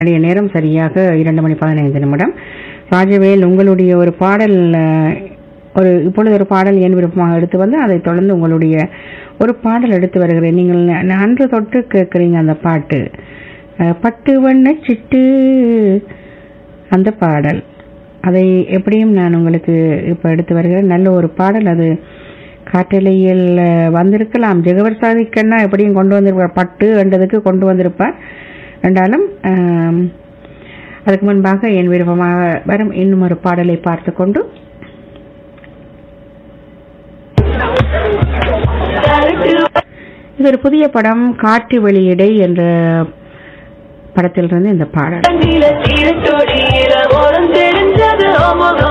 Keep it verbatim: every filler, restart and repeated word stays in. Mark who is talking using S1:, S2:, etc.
S1: நிறைய நேரம் சரியாக இரண்டு மணி பதினைந்து நிமிடம். ராஜவேல், உங்களுடைய ஒரு பாடல் அஹ், ஒரு இப்பொழுது ஒரு பாடல் என் விருப்பமாக எடுத்து வந்து அதை தொடர்ந்து உங்களுடைய ஒரு பாடல் எடுத்து வருகிறேன். நீங்கள் ந- அன்று தொட்டு கேட்குறீங்க அந்த பாட்டு, அஹ், பட்டு வண்ண சிட்டு அந்த பாடல். அதை எப்படியும் நான் உங்களுக்கு இப்போ எடுத்து வருகிறேன். நல்ல ஒரு பாடல் அது. காட்டலையில் அஹ், வந்திருக்கலாம். ஜெகவர் சாதிக்கன்னா எப்படியும் கொண்டு வந்திருப்பார், பட்டு என்றதுக்கு கொண்டு வந்திருப்பார் என்றாலும் ஆம், அதுக்கு முன்பாக என் விருப்பமாக வரும் இன்னும் ஒரு பாடலை பார்த்து கொண்டு இது ஒரு புதிய படம், காட்டு வெளியிடை என்ற படத்திலிருந்து இந்த பாடல்.
S2: நீல தீரத்தோடியில ஓரம் தெரிஞ்சது ஓமகம்